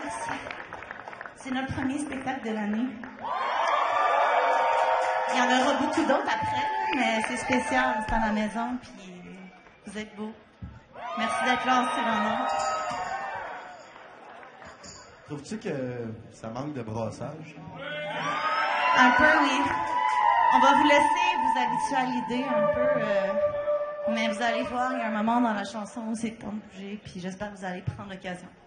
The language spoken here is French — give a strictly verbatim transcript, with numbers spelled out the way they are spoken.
c'est, c'est notre premier spectacle de l'année. Il y en aura beaucoup d'autres après, mais c'est spécial, c'est à la maison, puis vous êtes beaux. Merci d'être là en si grand nombre. Trouves-tu que ça manque de brassage? Un peu, oui. On va vous laisser vous habituer à l'idée un peu, euh, mais vous allez voir, il y a un moment dans la chanson où c'est le temps de bouger, puis j'espère que vous allez prendre l'occasion.